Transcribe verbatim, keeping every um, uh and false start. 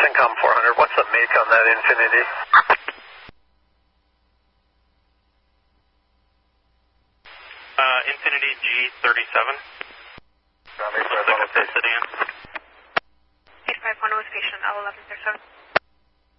Syncom four hundred, what's the make on that Infinity? Uh, Infinity G thirty-seven. Copy, for Sedan.